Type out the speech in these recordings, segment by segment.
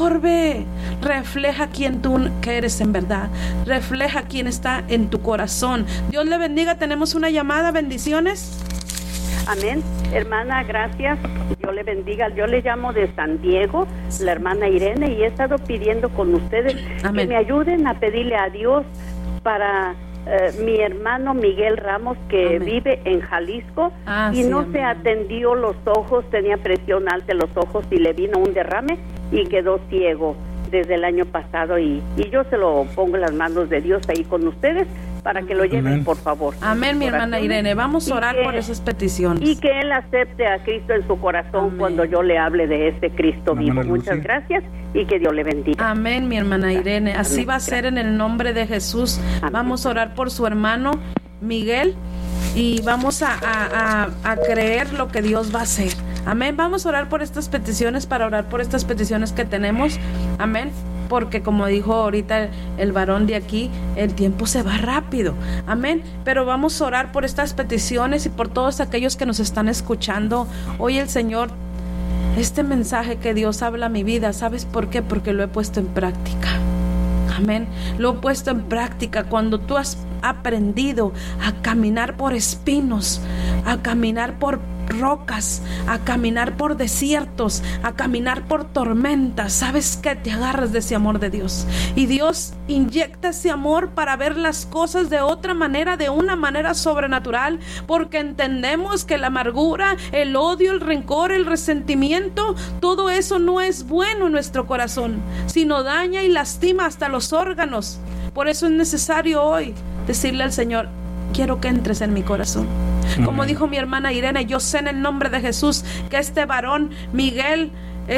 absorbe, refleja quién tú que eres en verdad, refleja quién está en tu corazón. Dios le bendiga. Tenemos una llamada. Bendiciones. Amén. Hermana, gracias. Dios le bendiga. Yo le llamo de San Diego, la hermana Irene, y he estado pidiendo con ustedes que me ayuden a pedirle a Dios para mi hermano Miguel Ramos, que vive en Jalisco, y no se atendió los ojos, tenía presión alta en los ojos y le vino un derrame y quedó ciego desde el año pasado, y yo se lo pongo en las manos de Dios ahí con ustedes para que lo lleven, por favor. Amén, mi hermana Irene. Vamos a orar por esas peticiones. Y que él acepte a Cristo en su corazón cuando yo le hable de este Cristo vivo. Muchas gracias y que Dios le bendiga. Amén, mi hermana Irene. Así va a ser en el nombre de Jesús. Amén. Vamos a orar por su hermano Miguel y vamos a creer lo que Dios va a hacer. Amén. Vamos a orar por estas peticiones, para orar por estas peticiones que tenemos. Amén. Porque como dijo ahorita el varón de aquí, el tiempo se va rápido. Amén. Pero vamos a orar por estas peticiones y por todos aquellos que nos están escuchando. Hoy el Señor, este mensaje que Dios habla a mi vida, ¿sabes por qué? Porque lo he puesto en práctica. Amén. Lo he puesto en práctica. Cuando tú has aprendido a caminar por espinos, a caminar por rocas, a caminar por desiertos, a caminar por tormentas, sabes que te agarras de ese amor de Dios, y Dios inyecta ese amor para ver las cosas de otra manera, de una manera sobrenatural, porque entendemos que la amargura, el odio, el rencor, el resentimiento, todo eso no es bueno en nuestro corazón, sino daña y lastima hasta los órganos. Por eso es necesario hoy decirle al Señor: quiero que entres en mi corazón. Como dijo mi hermana Irene, yo sé en el nombre de Jesús que este varón Miguel,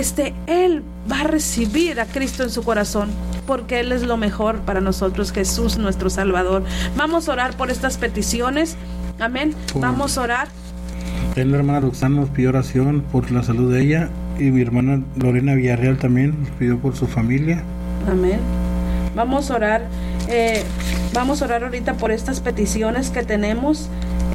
él va a recibir a Cristo en su corazón, porque Él es lo mejor para nosotros, Jesús nuestro Salvador. Vamos a orar por estas peticiones. Amén. Vamos a orar. La hermana Roxana nos pidió oración por la salud de ella, y mi hermana Lorena Villarreal también nos pidió por su familia. Amén. Vamos a orar. Vamos a orar ahorita por estas peticiones que tenemos,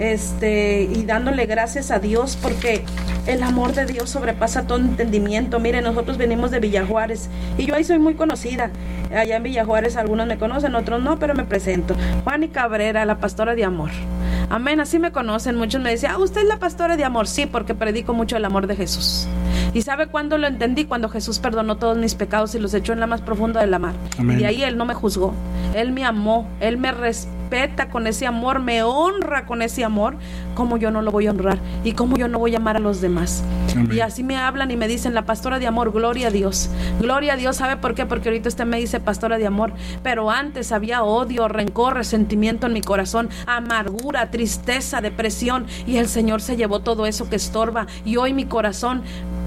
y dándole gracias a Dios, porque el amor de Dios sobrepasa todo entendimiento. Mire, nosotros venimos de Villajuárez y yo ahí soy muy conocida. Allá en Villajuárez algunos me conocen, otros no, pero me presento: Juani Cabrera, la pastora de amor. Amén, así me conocen. Muchos me decían: ¿usted es la pastora de amor? Sí, porque predico mucho el amor de Jesús. ¿Y sabe cuándo lo entendí? Cuando Jesús perdonó todos mis pecados y los echó en la más profunda del mar. Amén. Y de ahí Él no me juzgó, Él me amó, Él me respeta con ese amor, me honra con ese amor. ¿Cómo yo no lo voy a honrar? ¿Y cómo yo no voy a amar a los demás? Amén. Y así me hablan y me dicen: la pastora de amor. Gloria a Dios, gloria a Dios. ¿Sabe por qué? Porque ahorita usted me dice pastora de amor, pero antes había odio, rencor, resentimiento en mi corazón, amargura, tristeza, depresión, y el Señor se llevó todo eso que estorba, y hoy mi corazón,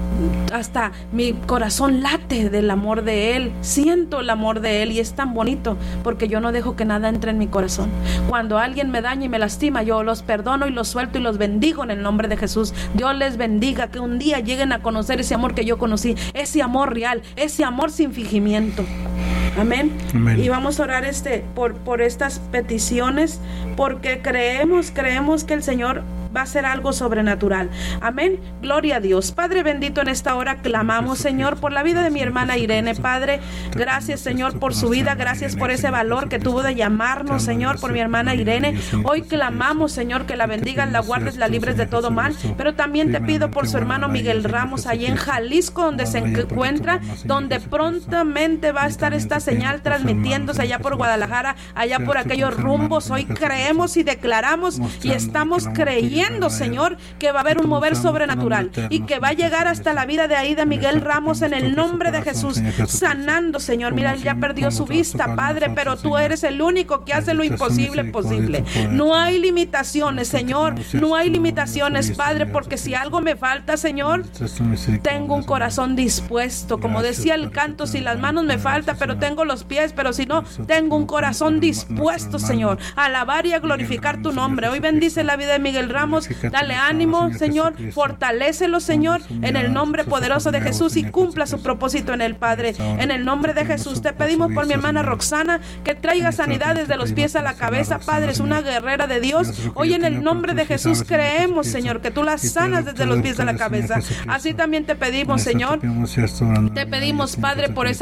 hasta mi corazón late del amor de Él, siento el amor de Él, y es tan bonito porque yo no dejo que nada entre en mi corazón. Cuando alguien me daña y me lastima, yo los perdono y los suelto y los bendigo en el nombre de Jesús. Dios les bendiga, que un día lleguen a conocer ese amor que yo conocí, ese amor real, ese amor sin fingimiento. Amén. Amén. Y vamos a orar por estas peticiones, porque creemos que el Señor va a hacer algo sobrenatural. Amén. Gloria a Dios. Padre bendito, en esta hora clamamos, Señor, por la vida de mi hermana Irene. Padre, gracias, Señor, por su vida. Gracias por ese valor que tuvo de llamarnos, Señor, por mi hermana Irene. Hoy clamamos, Señor, que la bendigas, la guardes, la libres de todo mal. Pero también te pido por su hermano Miguel Ramos, allí en Jalisco, donde se encuentra, donde prontamente va a estar esta señal transmitiéndose allá por Guadalajara, allá por aquellos rumbos. Hoy creemos y declaramos y estamos creyendo, Señor, que va a haber un mover sobrenatural y que va a llegar hasta la vida de Aida Miguel Ramos en el nombre de Jesús, sanando, Señor. Mira, él ya perdió su vista, Padre, pero tú eres el único que hace lo imposible posible. No hay limitaciones, Señor, no hay limitaciones, Padre, porque si algo me falta, Señor, tengo un corazón dispuesto. Como decía el canto, si las manos me faltan, pero tengo los pies, pero si no, tengo un corazón dispuesto, Señor, a alabar y a glorificar tu nombre. Hoy bendice la vida de Miguel Ramos pedimos, dale ánimo, Señor, fortalécelo, Señor, en el nombre poderoso de Jesús, y cumpla su propósito en el Padre. En el nombre de Jesús te pedimos por mi hermana Roxana, que traiga sanidad desde los pies a la cabeza, Padre, es una guerrera de Dios. Hoy en el nombre de Jesús creemos, Señor, que tú la sanas desde los pies a la cabeza. Así también te pedimos, Señor, te pedimos, Padre, por esa